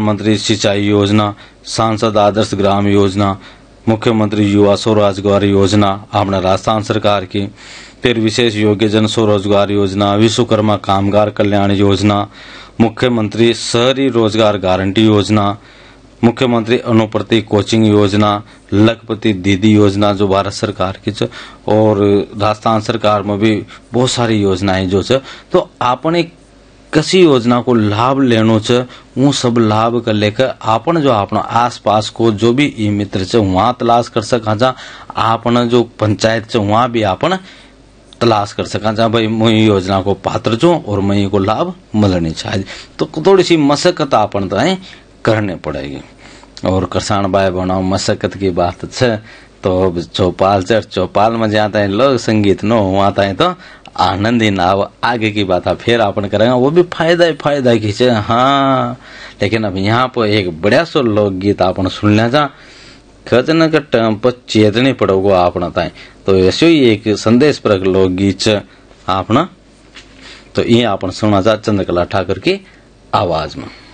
प्रधानमंत्री सिंचाई योजना, सांसद आदर्श ग्राम योजना, मुख्यमंत्री युवा स्वरोजगार योजना अपना राजस्थान सरकार की, फिर विशेष योग्यजन स्वरोजगार योजना, विश्वकर्मा कामगार कल्याण योजना, मुख्यमंत्री शहरी रोजगार गारंटी योजना, मुख्यमंत्री अनुप्रति कोचिंग योजना, लखपति दीदी योजना जो भारत सरकार की छ, और राजस्थान सरकार में भी बहुत सारी योजनाएं जो छ। तो आपने कसी योजना को लाभ लेनो छ, वो सब लाभ कर लेकर आपन जो अपना आस पास को जो भी ई मित्र छ वहां तलाश कर सका जा, आपन जो पंचायत छ वहां भी आपन तलाश कर सका जा भाई मैं योजना को पात्र छू और मैं को लाभ मिलनी चाहिए। तो थोड़ी सी मशक्कत आपन तो करने पड़ेगी। और किसान भाई बहनों मशक्कत की बात है तो चौपाल में जाता है लोग संगीत नो वहां है तो आनंद ही ना। आगे की बात फिर अपन करेंगे, वो भी फायदा की है। हाँ, लेकिन अब यहाँ पर एक बढ़िया सो लोकगीत अपन सुन लिया जा, खजन के टाइम पर चेतनी पड़ोगो आपना ताई। तो ऐसे ही एक संदेश परक लोकगीत आपना, तो ये अपन सुना जा चंद्रकला ठाकुर की आवाज में।